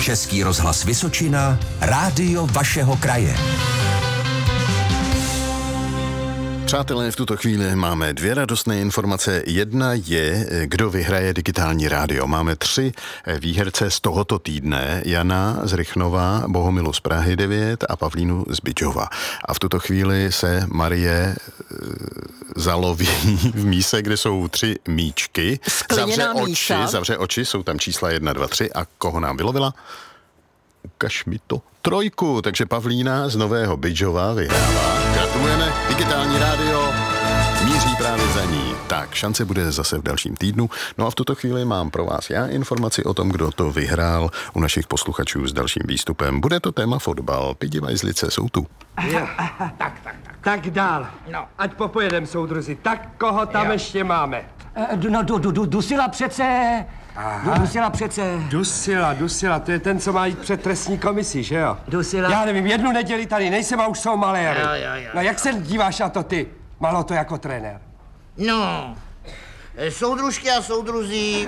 Český rozhlas Vysočina, rádio vašeho kraje. Přátelé, v tuto chvíli máme 2 radostné informace. Jedna je, kdo vyhraje digitální rádio. Máme 3 výherce z tohoto týdne. Jana z Rychnova, Bohumilu z Prahy 9 a Pavlínu z Bydžova. A v tuto chvíli se Marie zaloví v míse, kde jsou 3 míčky. Zavře oči, jsou tam čísla 1, 2, 3. A koho nám vylovila? Ukaž mi to. 3, takže Pavlína z Nového Bydžova vyhrává. Gratulujeme, digitální rádio míří právě za ní. Tak, šance bude zase v dalším týdnu. No a v tuto chvíli mám pro vás já informaci o tom, kdo to vyhrál u našich posluchačů s dalším výstupem. Bude to téma fotbal. Pidi Vajzlice jsou tu. Tak dál. No. Ať popojedem, soudruzi. Tak koho tam ještě máme? Dusila přece. Dusila, to je ten, co má jít před trestní komisi, že jo? Dusila. Já nevím, 1 neděli tady nejsem a už jsou maléry. Jo. No jak se díváš na to ty, Maloto, jako trenér? No, soudružky a soudruzí.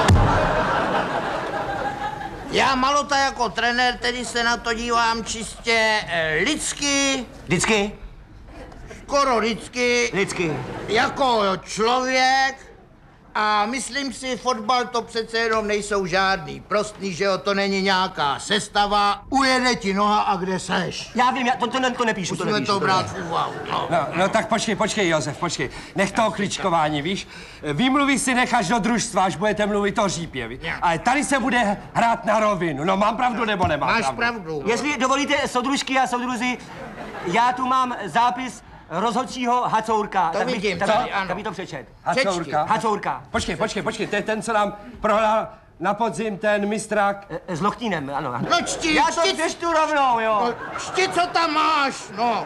Já, Malota, jako trenér, tedy se na to dívám čistě lidsky. Lidsky? Skoro lidsky. Jako člověk. A myslím si, fotbal to přece jenom nejsou žádný prostný, že jo, to není nějaká sestava, ujede ti noha a kde seš. Já vím, to nepíšu. Musíme to brát v úvahu, No tak počkej, Josef, počkej. Nech toho kličkování, víš? Výmluvy si necháš do družstva, až budete mluvit o řípě, víš? Ale tady se bude hrát na rovinu. No mám pravdu nebo nemám pravdu? Máš pravdu. Jestli dovolíte, soudružky a soudruzi, já tu mám zápis rozhodčího Hacourka. To vidím, tak by to přečet. Hacourka. Počkej, to je ten, co nám prohrál na podzim ten mistrák. S Lochtínem, ano. No čti, já to přečtu rovnou, jo. No, čti, co tam máš, no.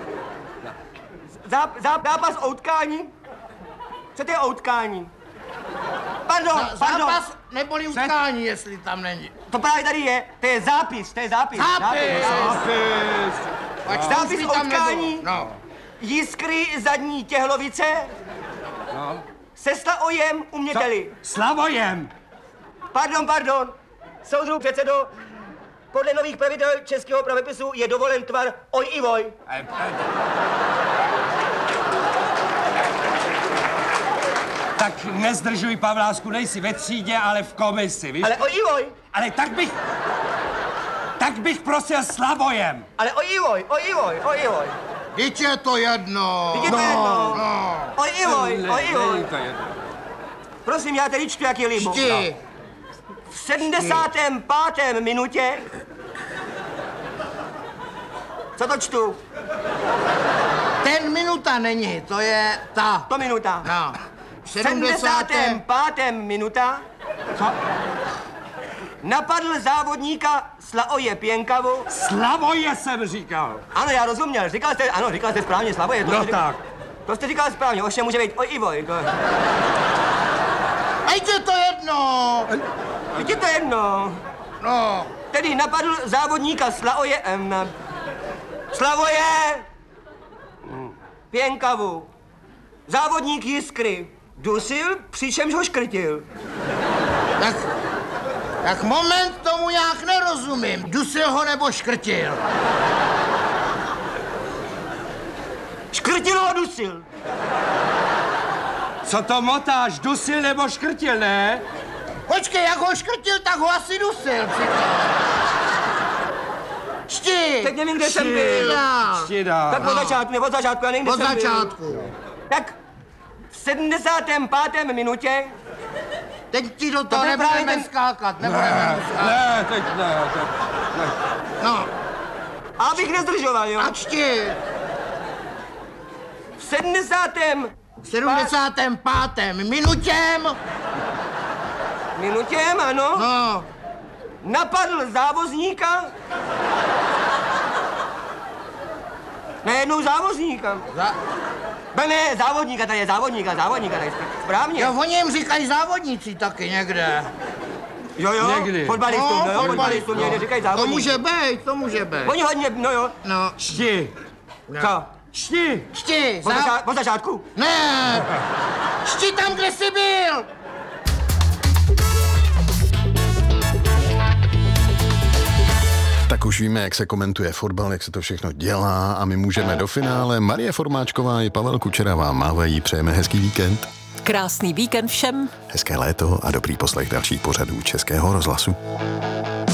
Zápas o utkání? Co to je o utkání? Pardon. Zápas neboli utkání, jestli tam není. To právě tady je, to je zápis. Zápis o utkání. No. Jiskry zadní Těhlovice. No. Se Slavojem uměteli. Slavojem. Pardon. Soudruh předsedo, podle nových pravidel českého pravipisu je dovolen tvar oj i voj. Tak nezdržuj, Pavlásku, nejsi ve třídě, ale v komisi, víš? Ale oj i voj. Ale tak bych prosil Slavojem. Ale oj i voj. Vždyť je to jedno. Oj i voj. Prosím, já tedy čtu, jak je libo. Čti. V 75. minutě. Co to čtu? Ten minuta není, to je ta. To minuta. No. V 75. minuta. Co? Napadl závodníka Slavoje Pěnkavu. Slavoje jsem říkal. Ano, já rozuměl. Říkal jste správně, Slavoje. Tak. To jste říkal správně, ovšem může být oj i voj. Ať je to jedno. Je to jedno. No. Tedy napadl závodníka Slavoje Pěnkavu. Závodník Jiskry dusil, přičemž ho škrtil. Tak moment, tomu nějak nerozumím. Dusil ho nebo škrtil? Škrtil ho, dusil. Co to motáš, dusil nebo škrtil, ne? Počkej, jak ho škrtil, tak ho asi dusil. Čti! Teď nevím, kde jsem byl. Čti dál. Tak od začátku, já nevím, kde Od jsem byl. začátku. Tak v 75. minutě. Teď ti do toho nebudeme skákat, nebudeme skákat. Ne, teď ne. No. Abych nezdržoval, jo. A čti! V 75. minutěm. Minutěm, ano. No. Napadl závozníka. Nejednou závozníka. Ne, závodníka, tady je závodníka, tady správně. Jo, oni jim říkají závodníci taky někde. Jo, někdy. Fotbalistům, fotbalistům někde říkají závodník. To může být. Oni hodně, no jo. No. Čti. Co? Čti. Od začátku? Ne. Čti tam, kde jsi byl. už víme, jak se komentuje fotbal, jak se to všechno dělá a my můžeme do finále. Marie Formáčková i Pavel Kučera vám mávají, přejeme hezký víkend. Krásný víkend všem. Hezké léto a dobrý poslech dalších pořadů Českého rozhlasu.